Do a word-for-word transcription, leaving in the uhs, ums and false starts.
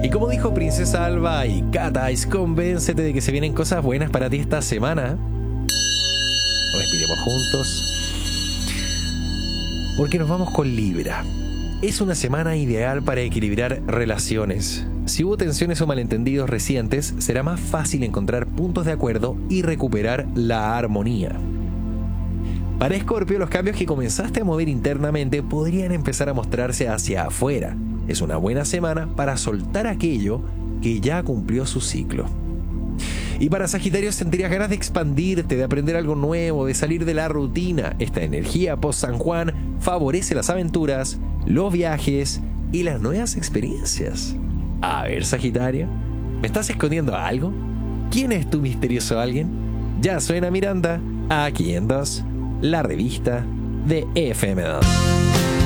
Y como dijo Princesa Alba y Cat Eyes, convéncete de que se vienen cosas buenas para ti esta semana. Respiremos juntos. Porque nos vamos con Libra. Es una semana ideal para equilibrar relaciones. Si hubo tensiones o malentendidos recientes, será más fácil encontrar puntos de acuerdo y recuperar la armonía. Para Escorpio, los cambios que comenzaste a mover internamente podrían empezar a mostrarse hacia afuera. Es una buena semana para soltar aquello que ya cumplió su ciclo. Y para Sagitario, sentirías ganas de expandirte, de aprender algo nuevo, de salir de la rutina. Esta energía post-San Juan favorece las aventuras, los viajes y las nuevas experiencias. A ver, Sagitario, ¿me estás escondiendo algo? ¿Quién es tu misterioso alguien? Ya suena Miranda, aquí en dos, la revista de F M dos.